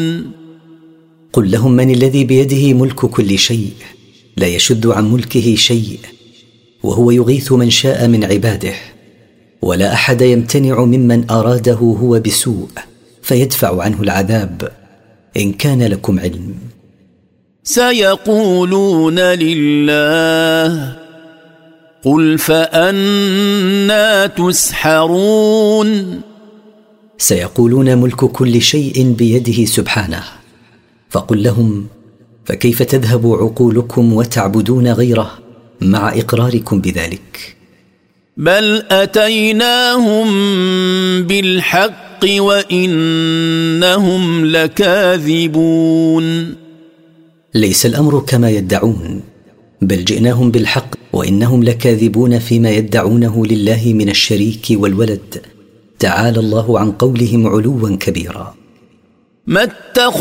قل لهم: من الذي بيده ملك كل شيء، لا يشد عن ملكه شيء، وهو يغيث من شاء من عباده، ولا أحد يمتنع ممن أراده هو بسوء فيدفع عنه العذاب، إن كان لكم علم. سيقولون لله قل فأنى تسحرون. سيقولون: ملك كل شيء بيده سبحانه. فقل لهم: فكيف تذهب عقولكم وتعبدون غيره مع إقراركم بذلك؟ بل أتيناهم بالحق وإنهم لكاذبون. ليس الأمر كما يدعون، بل جئناهم بالحق وإنهم لكاذبون فيما يدعونه لله من الشريك والولد، تعالى الله عن قولهم علوا كبيرا. ما اتخذ